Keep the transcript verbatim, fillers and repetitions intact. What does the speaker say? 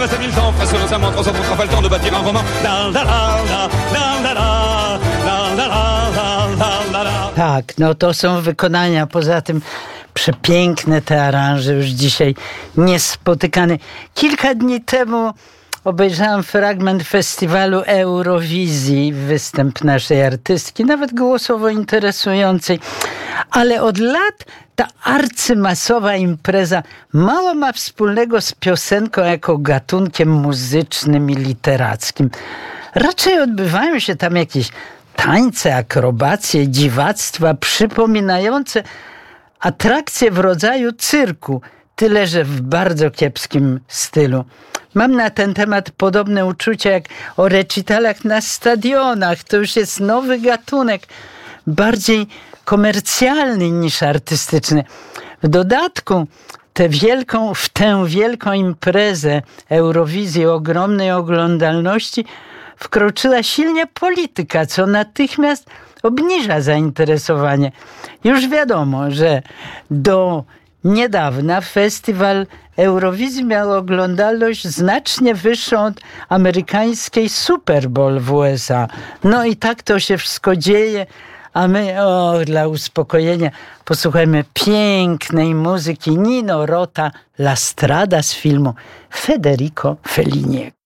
mille temps, face nos amants, trois autres, pas le temps de bâtir un roman. La, la, la, la, la, la, la, la, la, la, la, la, la. Tak, no to są wykonania, poza tym przepiękne te aranże, już dzisiaj niespotykane. Kilka dni temu obejrzałam fragment festiwalu Eurowizji, występ naszej artystki, nawet głosowo interesującej, ale od lat ta arcymasowa impreza mało ma wspólnego z piosenką jako gatunkiem muzycznym i literackim. Raczej odbywają się tam jakieś tańce, akrobacje, dziwactwa przypominające atrakcje w rodzaju cyrku, tyle że w bardzo kiepskim stylu. Mam na ten temat podobne uczucia jak o recitalach na stadionach. To już jest nowy gatunek, bardziej komercjalny niż artystyczny. W dodatku tę wielką, w tę wielką imprezę Eurowizji o ogromnej oglądalności wkroczyła silnie polityka, co natychmiast obniża zainteresowanie. Już wiadomo, że do niedawna festiwal Eurowizji miał oglądalność znacznie wyższą od amerykańskiej Super Bowl w U S A. No i tak to się wszystko dzieje, a my, o, dla uspokojenia posłuchajmy pięknej muzyki Nino Rota, La Strada z filmu Federico Felliniego.